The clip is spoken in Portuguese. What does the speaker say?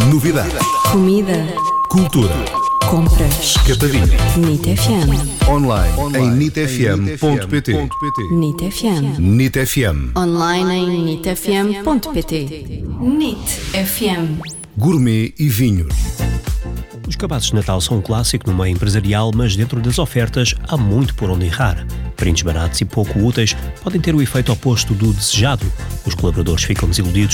Novidades. Comida. Cultura. Compras. Catarina. NIT FM. Online em nitfm.pt. NIT FM. NIT FM. Online em nitfm.pt. NIT FM. Gourmet e vinhos. Os cabazes de Natal são um clássico no meio empresarial, mas dentro das ofertas há muito por onde errar. Prints baratos e pouco úteis podem ter o efeito oposto do desejado. Os colaboradores ficam desiludidos